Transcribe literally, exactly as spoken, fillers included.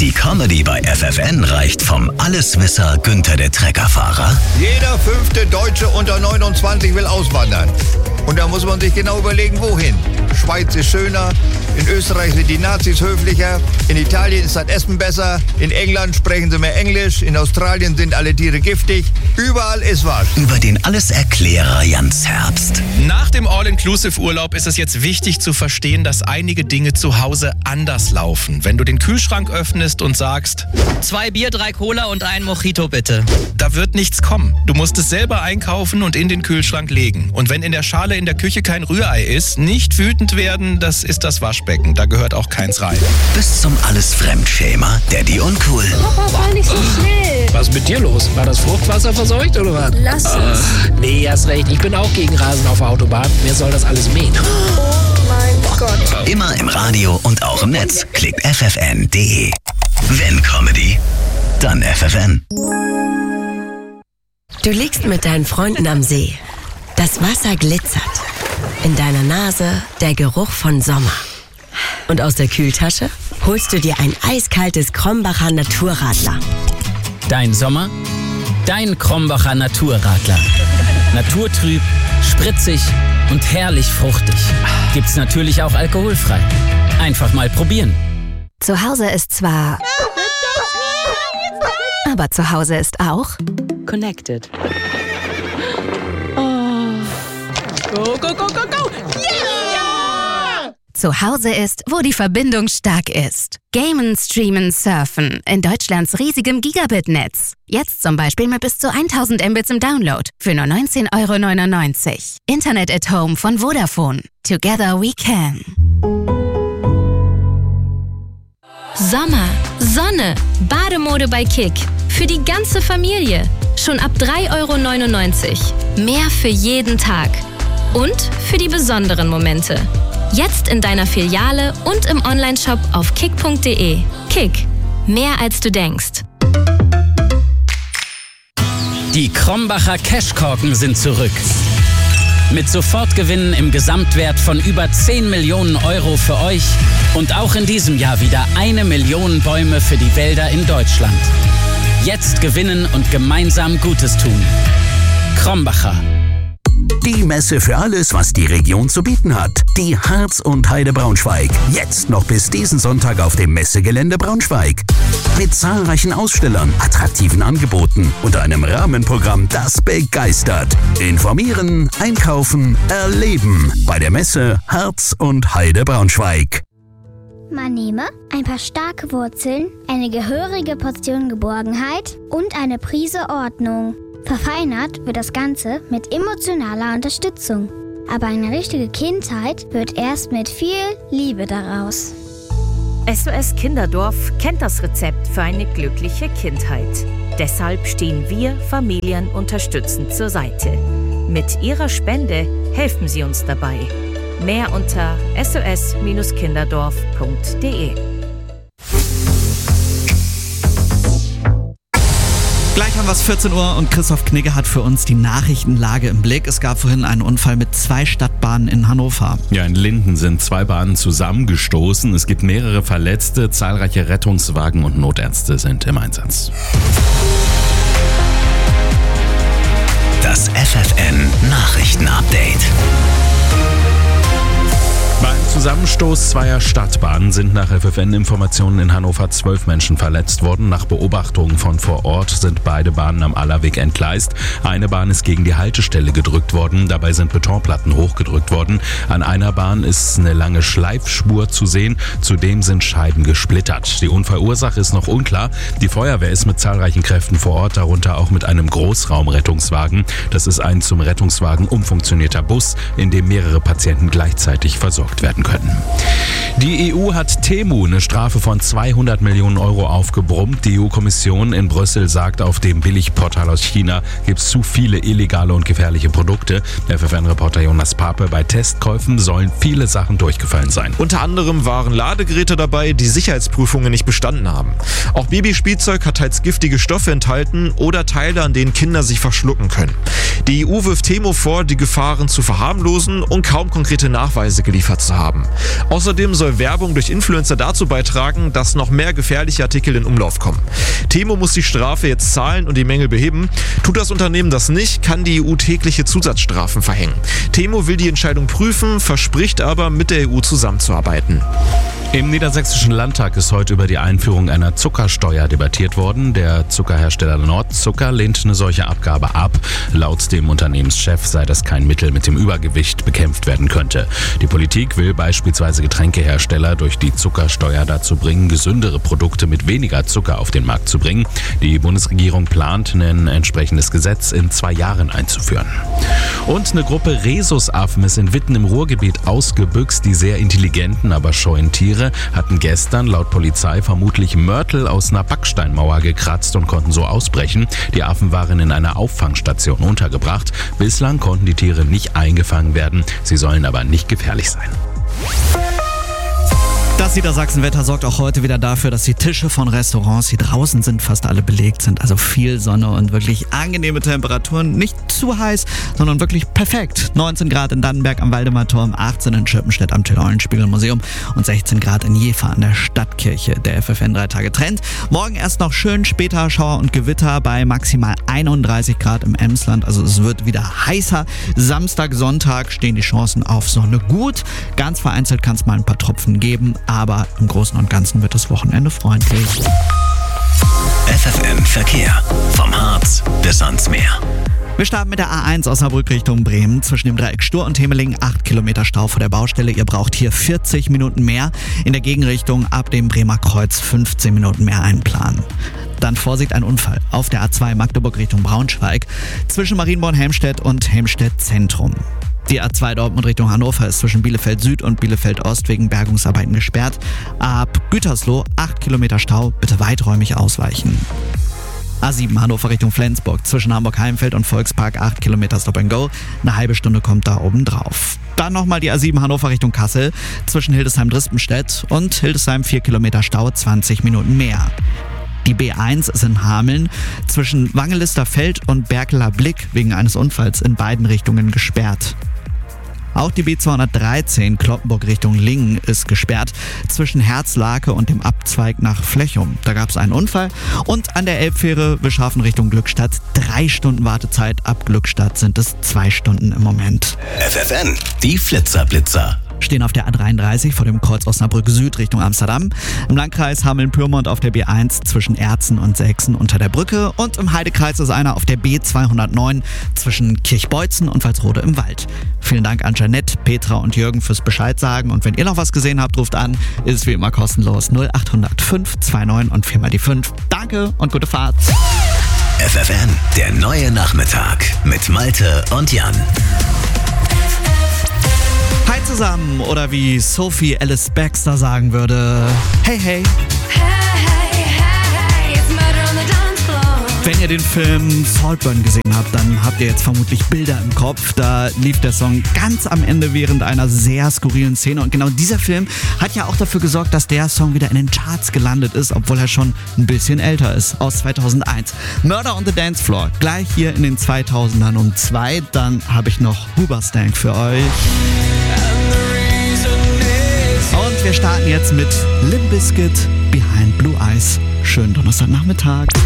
Die Comedy bei F F N reicht vom Alleswisser Günther der Treckerfahrer. Jeder fünfte Deutsche unter neunundzwanzig will auswandern. Und da muss man sich genau überlegen, wohin. Schweiz ist schöner, in Österreich sind die Nazis höflicher, in Italien ist das Essen besser, in England sprechen sie mehr Englisch, in Australien sind alle Tiere giftig. Überall ist was. Über den Alleserklärer Jans Herbst. Nach dem All-Inclusive-Urlaub ist es jetzt wichtig zu verstehen, dass einige Dinge zu Hause anders laufen. Wenn du den Kühlschrank öffnest und sagst, zwei Bier, drei Cola und ein Mojito bitte. Da wird nichts kommen. Du musst es selber einkaufen und in den Kühlschrank legen. Und wenn in der Schale in der Küche kein Rührei ist, nicht wütend werden, das ist das Waschbecken. Da gehört auch keins rein. Bis zum Alles-Fremdschämer, Daddy uncool. Papa, war nicht so schnell. Was ist mit dir los? War das Fruchtwasser verseucht oder was? Lass es. Nee, hast recht. Ich bin auch gegen Rasen auf der Autobahn. Mir soll das alles mähen. Oh mein Gott. Immer im Radio und auch im Netz. Klickt f f n punkt d e. Wenn Comedy, dann F F N. Du liegst mit deinen Freunden am See. Das Wasser glitzert. In deiner Nase der Geruch von Sommer. Und aus der Kühltasche holst du dir ein eiskaltes Krombacher Naturradler. Dein Sommer? Dein Krombacher Naturradler. Naturtrüb, spritzig und herrlich fruchtig. Gibt's natürlich auch alkoholfrei. Einfach mal probieren. Zu Hause ist zwar... Aber zu Hause ist auch... Connected. Go, go, go, go, go! Yeah! Zu Hause ist, wo die Verbindung stark ist. Gamen, streamen, surfen in Deutschlands riesigem Gigabit-Netz. Jetzt zum Beispiel mit bis zu tausend Mbits im Download für nur neunzehn Euro neunundneunzig. Internet at Home von Vodafone. Together we can. Sommer, Sonne, Bademode bei Kick. Für die ganze Familie. Schon ab drei Euro neunundneunzig. Mehr für jeden Tag. Und für die besonderen Momente. Jetzt in deiner Filiale und im Onlineshop auf kick punkt de. Kick. Mehr als du denkst. Die Krombacher Cashkorken sind zurück. Mit Sofortgewinnen im Gesamtwert von über zehn Millionen Euro für euch und auch in diesem Jahr wieder eine Million Bäume für die Wälder in Deutschland. Jetzt gewinnen und gemeinsam Gutes tun. Krombacher. Die Messe für alles, was die Region zu bieten hat. Die Harz und Heide Braunschweig. Jetzt noch bis diesen Sonntag auf dem Messegelände Braunschweig. Mit zahlreichen Ausstellern, attraktiven Angeboten und einem Rahmenprogramm, das begeistert. Informieren, einkaufen, erleben. Bei der Messe Harz und Heide Braunschweig. Man nehme ein paar starke Wurzeln, eine gehörige Portion Geborgenheit und eine Prise Ordnung. Verfeinert wird das Ganze mit emotionaler Unterstützung. Aber eine richtige Kindheit wird erst mit viel Liebe daraus. S O S Kinderdorf kennt das Rezept für eine glückliche Kindheit. Deshalb stehen wir Familien unterstützend zur Seite. Mit Ihrer Spende helfen Sie uns dabei. Mehr unter s o s kinderdorf punkt de. Gleich haben wir es vierzehn Uhr und Christoph Knigge hat für uns die Nachrichtenlage im Blick. Es gab vorhin einen Unfall mit zwei Stadtbahnen in Hannover. Ja, in Linden sind zwei Bahnen zusammengestoßen. Es gibt mehrere Verletzte, zahlreiche Rettungswagen und Notärzte sind im Einsatz. Das F F N Nachrichtenupdate. Beim Zusammenstoß zweier Stadtbahnen sind nach F F N-Informationen in Hannover zwölf Menschen verletzt worden. Nach Beobachtungen von vor Ort sind beide Bahnen am Allerweg entgleist. Eine Bahn ist gegen die Haltestelle gedrückt worden. Dabei sind Betonplatten hochgedrückt worden. An einer Bahn ist eine lange Schleifspur zu sehen. Zudem sind Scheiben gesplittert. Die Unfallursache ist noch unklar. Die Feuerwehr ist mit zahlreichen Kräften vor Ort, darunter auch mit einem Großraumrettungswagen. Das ist ein zum Rettungswagen umfunktionierter Bus, in dem mehrere Patienten gleichzeitig versorgt werden können. Die E U hat Temu eine Strafe von zweihundert Millionen Euro aufgebrummt. Die E U-Kommission in Brüssel sagt, auf dem Billigportal aus China gibt es zu viele illegale und gefährliche Produkte. F F N-Reporter Jonas Pape: Bei Testkäufen sollen viele Sachen durchgefallen sein. Unter anderem waren Ladegeräte dabei, die Sicherheitsprüfungen nicht bestanden haben. Auch Babyspielzeug hat teils giftige Stoffe enthalten oder Teile, an denen Kinder sich verschlucken können. Die E U wirft Temu vor, die Gefahren zu verharmlosen und kaum konkrete Nachweise geliefert zu haben. haben. Außerdem soll Werbung durch Influencer dazu beitragen, dass noch mehr gefährliche Artikel in Umlauf kommen. Temo muss die Strafe jetzt zahlen und die Mängel beheben. Tut das Unternehmen das nicht, kann die E U tägliche Zusatzstrafen verhängen. Temo will die Entscheidung prüfen, verspricht aber, mit der E U zusammenzuarbeiten. Im Niedersächsischen Landtag ist heute über die Einführung einer Zuckersteuer debattiert worden. Der Zuckerhersteller Nordzucker lehnt eine solche Abgabe ab. Laut dem Unternehmenschef sei das kein Mittel, mit dem Übergewicht bekämpft werden könnte. Die Politik will beispielsweise Getränkehersteller durch die Zuckersteuer dazu bringen, gesündere Produkte mit weniger Zucker auf den Markt zu bringen. Die Bundesregierung plant, ein entsprechendes Gesetz in zwei Jahren einzuführen. Und eine Gruppe Rhesusaffen ist in Witten im Ruhrgebiet ausgebüxt. Die sehr intelligenten, aber scheuen Tiere hatten gestern laut Polizei vermutlich Mörtel aus einer Backsteinmauer gekratzt und konnten so ausbrechen. Die Affen waren in einer Auffangstation untergebracht. Bislang konnten die Tiere nicht eingefangen werden. Sie sollen aber nicht gefährlich sein. Das Niedersachsenwetter sorgt auch heute wieder dafür, dass die Tische von Restaurants, die draußen sind, fast alle belegt sind. Also viel Sonne und wirklich angenehme Temperaturen. Nicht zu heiß, sondern wirklich perfekt. neunzehn Grad in Dannenberg am Waldemarturm, achtzehn in Schippenstedt am Till-Eulenspiegel-Museum und sechzehn Grad in Jever an der Stadtkirche. Der F F N drei Tage Trend. Morgen erst noch schön, später Schauer und Gewitter bei maximal einunddreißig Grad im Emsland. Also es wird wieder heißer. Samstag, Sonntag stehen die Chancen auf Sonne gut. Ganz vereinzelt kann es mal ein paar Tropfen geben. Aber im Großen und Ganzen wird das Wochenende freundlich. F F M Verkehr. Vom Harz bis ans Meer. Wir starten mit der A eins Osnabrück Richtung Bremen. Zwischen dem Dreieck Stur und Hemeling acht Kilometer Stau vor der Baustelle. Ihr braucht hier vierzig Minuten mehr. In der Gegenrichtung ab dem Bremer Kreuz fünfzehn Minuten mehr einplanen. Dann Vorsicht, ein Unfall auf der A zwei Magdeburg Richtung Braunschweig. Zwischen Marienborn-Helmstedt und Helmstedt Zentrum. Die A zwei Dortmund Richtung Hannover ist zwischen Bielefeld Süd und Bielefeld Ost wegen Bergungsarbeiten gesperrt. Ab Gütersloh acht Kilometer Stau, bitte weiträumig ausweichen. A sieben Hannover Richtung Flensburg, zwischen Hamburg-Heimfeld und Volkspark acht Kilometer Stop and Go. Eine halbe Stunde kommt da oben drauf. Dann nochmal die A sieben Hannover Richtung Kassel, zwischen Hildesheim-Drispenstedt und Hildesheim vier Kilometer Stau, zwanzig Minuten mehr. Die B eins ist in Hameln zwischen Wangelister-Feld und Berkeler Blick wegen eines Unfalls in beiden Richtungen gesperrt. Auch die B zweihundertdreizehn Kloppenburg Richtung Lingen ist gesperrt zwischen Herzlake und dem Abzweig nach Flechum. Da gab es einen Unfall. Und an der Elbfähre Wischhafen Richtung Glückstadt drei Stunden Wartezeit. Ab Glückstadt sind es zwei Stunden im Moment. F F N, die Flitzerblitzer. Stehen auf der A dreiunddreißig vor dem Kreuz Osnabrück Süd Richtung Amsterdam. Im Landkreis Hameln-Pyrmont auf der B eins zwischen Erzen und Selksen unter der Brücke. Und im Heidekreis ist einer auf der B zweihundertneun zwischen Kirchbeutzen und Walsrode im Wald. Vielen Dank an Janette, Petra und Jürgen fürs Bescheid sagen. Und wenn ihr noch was gesehen habt, ruft an. Ist wie immer kostenlos null acht hundert fünf zwei neun und viermal die fünf. Danke und gute Fahrt. F F N, der neue Nachmittag mit Malte und Jan. Hi zusammen, oder wie Sophie Alice Baxter sagen würde, hey, hey. Wenn ihr den Film Saltburn gesehen habt, dann habt ihr jetzt vermutlich Bilder im Kopf. Da lief der Song ganz am Ende während einer sehr skurrilen Szene. Und genau dieser Film hat ja auch dafür gesorgt, dass der Song wieder in den Charts gelandet ist, obwohl er schon ein bisschen älter ist, aus zweitausendeins. Murder on the Dance Floor, gleich hier in den zweitausendern um zwei. Dann habe ich noch Hoobastank für euch. Und wir starten jetzt mit Limp Bizkit, Behind Blue Eyes. Schönen Donnerstagnachmittag.